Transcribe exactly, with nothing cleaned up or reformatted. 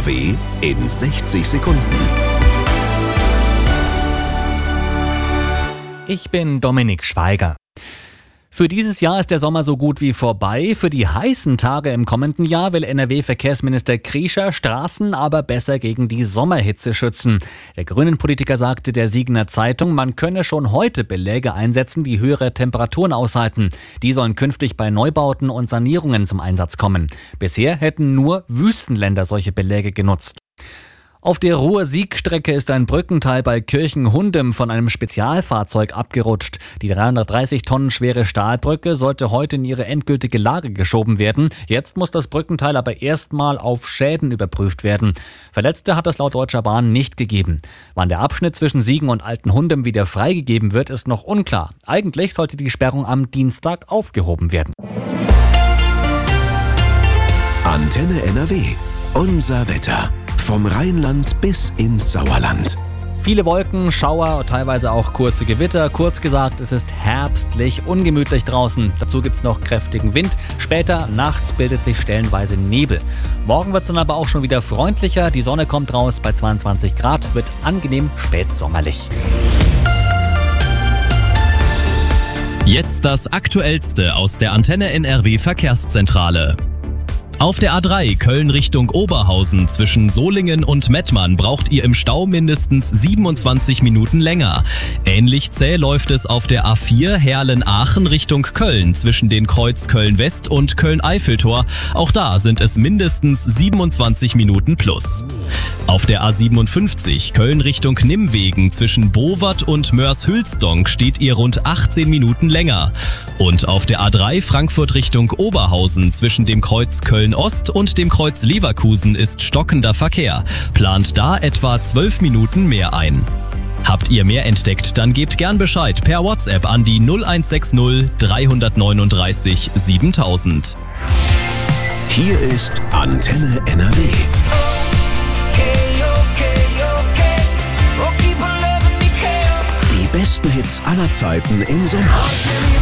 R W in sechzig Sekunden. Ich bin Dominik Schweiger. Für dieses Jahr ist der Sommer so gut wie vorbei. Für die heißen Tage im kommenden Jahr will N R W-Verkehrsminister Kriescher Straßen aber besser gegen die Sommerhitze schützen. Der Grünen-Politiker sagte der Siegener Zeitung, man könne schon heute Beläge einsetzen, die höhere Temperaturen aushalten. Die sollen künftig bei Neubauten und Sanierungen zum Einsatz kommen. Bisher hätten nur Wüstenländer solche Beläge genutzt. Auf der Ruhr-Sieg-Strecke ist ein Brückenteil bei Kirchenhundem von einem Spezialfahrzeug abgerutscht. Die dreihundertdreißig Tonnen schwere Stahlbrücke sollte heute in ihre endgültige Lage geschoben werden. Jetzt muss das Brückenteil aber erstmal auf Schäden überprüft werden. Verletzte hat es laut Deutscher Bahn nicht gegeben. Wann der Abschnitt zwischen Siegen und Altenhundem wieder freigegeben wird, ist noch unklar. Eigentlich sollte die Sperrung am Dienstag aufgehoben werden. Antenne N R W. Unser Wetter. Vom Rheinland bis ins Sauerland. Viele Wolken, Schauer, teilweise auch kurze Gewitter. Kurz gesagt, es ist herbstlich, ungemütlich draußen. Dazu gibt es noch kräftigen Wind. Später, nachts bildet sich stellenweise Nebel. Morgen wird es dann aber auch schon wieder freundlicher. Die Sonne kommt raus bei zweiundzwanzig Grad, wird angenehm spätsommerlich. Jetzt das Aktuellste aus der Antenne N R W Verkehrszentrale. Auf der A drei Köln Richtung Oberhausen zwischen Solingen und Mettmann braucht ihr im Stau mindestens siebenundzwanzig Minuten länger. Ähnlich zäh läuft es auf der A vier Herlen-Aachen Richtung Köln zwischen den Kreuz Köln-West und Köln-Eiffeltor. Auch da sind es mindestens siebenundzwanzig Minuten plus. Auf der A siebenundfünfzig Köln Richtung Nimwegen zwischen Bowert und Moers-Hülsdonk steht ihr rund achtzehn Minuten länger. Und auf der A drei Frankfurt Richtung Oberhausen zwischen dem Kreuz Köln-Ost und dem Kreuz Leverkusen ist stockender Verkehr. Plant da etwa zwölf Minuten mehr ein. Habt ihr mehr entdeckt, dann gebt gern Bescheid per WhatsApp an die null eins sechs null drei neun drei siebentausend. Hier ist Antenne N R W. Die besten Hits aller Zeiten im Sommer.